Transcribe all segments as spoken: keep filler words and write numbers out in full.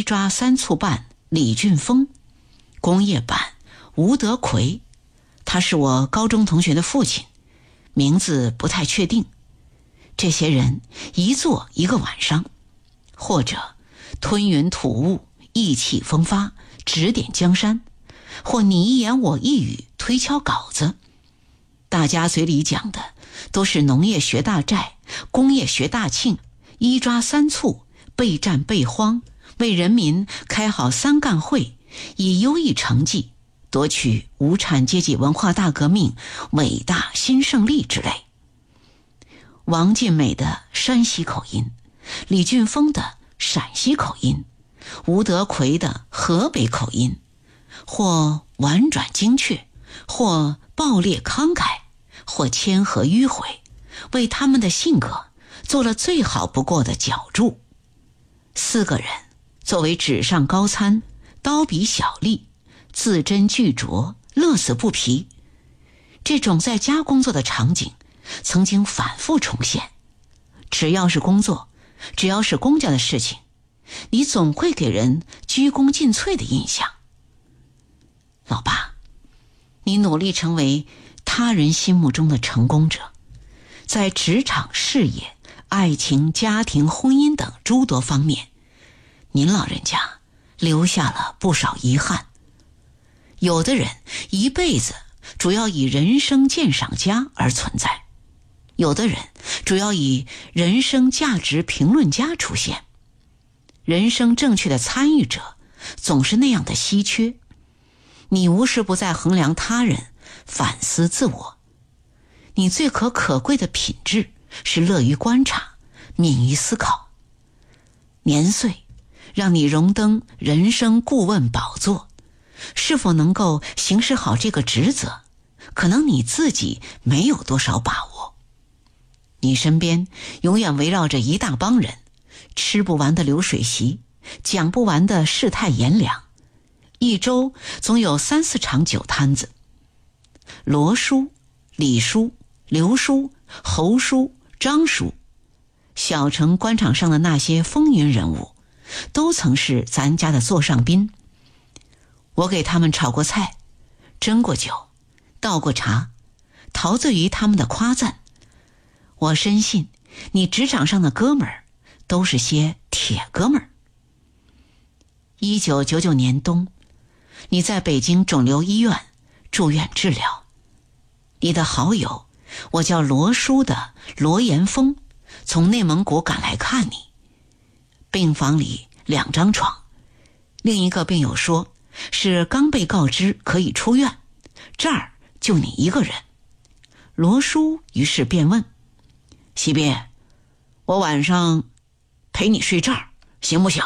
抓三簇办李俊峰，工业办吴德奎，他是我高中同学的父亲，名字不太确定。这些人一坐一个晚上，或者吞云吐雾，意气风发，指点江山，或你一言我一语，推敲稿子。大家嘴里讲的都是农业学大寨，工业学大庆，一抓三簇，备战备荒，为人民开好三干会，以优异成绩夺取无产阶级文化大革命伟大新胜利之类。王尽美的山西口音，李俊峰的陕西口音，吴德奎的河北口音，或婉转精确，或暴烈慷慨，或谦和迂回，为他们的性格做了最好不过的矫注。四个人作为纸上高参，刀笔小吏，字斟句酌，乐此不疲。这种在家工作的场景曾经反复重现。只要是工作，只要是公家的事情，你总会给人鞠躬尽瘁的印象。老爸，你努力成为他人心目中的成功者，在职场、事业、爱情、家庭、婚姻等诸多方面，您老人家留下了不少遗憾。有的人一辈子主要以人生鉴赏家而存在，有的人主要以人生价值评论家出现。人生正确的参与者总是那样的稀缺。你无时不在衡量他人，反思自我。你最可可贵的品质是乐于观察，敏于思考。年岁让你荣登人生顾问宝座，是否能够行使好这个职责，可能你自己没有多少把握。你身边永远围绕着一大帮人，吃不完的流水席，讲不完的世态炎凉，一周总有三四场酒摊子。罗叔、李叔、刘叔、侯叔、张叔，小城官场上的那些风云人物，都曾是咱家的座上宾。我给他们炒过菜，斟过酒，倒过茶，陶醉于他们的夸赞。我深信你职场上的哥们儿都是些铁哥们儿。一九九九年冬，你在北京肿瘤医院住院治疗，你的好友，我叫罗叔的罗延峰，从内蒙古赶来看你。病房里两张床，另一个病友说是刚被告知可以出院，这儿就你一个人。罗叔于是便问：西边，我晚上陪你睡这儿行不行？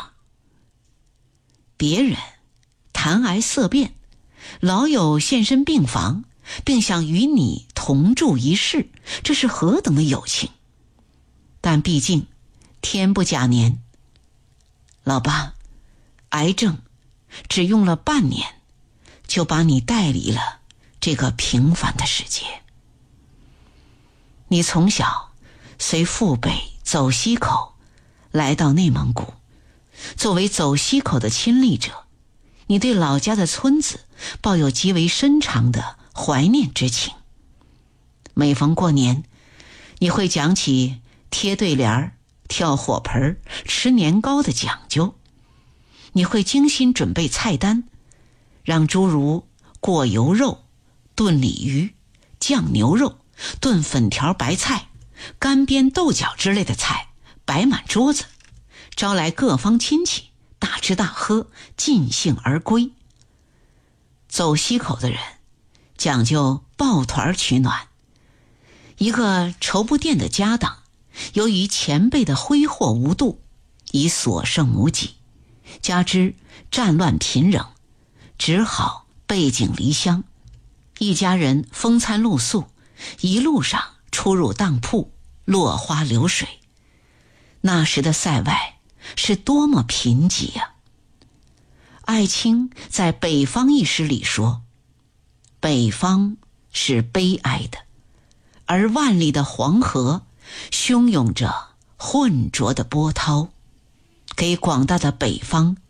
别人谈癌色变，老友现身病房，并想与你同住一室，这是何等的友情。但毕竟天不假年，老爸，癌症只用了半年，就把你带离了这个平凡的世界。你从小随父辈走西口来到内蒙古，作为走西口的亲历者，你对老家的村子抱有极为深长的怀念之情。每逢过年，你会讲起贴对联、跳火盆、吃年糕的讲究。你会精心准备菜单，让诸如过油肉、炖鲤鱼、酱牛肉、炖粉条白菜、干煸豆角之类的菜摆满桌子，招来各方亲戚，大吃大喝，尽兴而归。走西口的人讲究抱团取暖。一个绸布店的家当，由于前辈的挥霍无度，已所剩无几，加之战乱贫瘠，只好背井离乡。一家人风餐露宿，一路上出入当铺，落花流水。那时的塞外是多么贫瘠呀！艾青在《北方》一诗里说，北方是悲哀的，而万里的黄河汹涌着浑浊的波涛，给广大的北方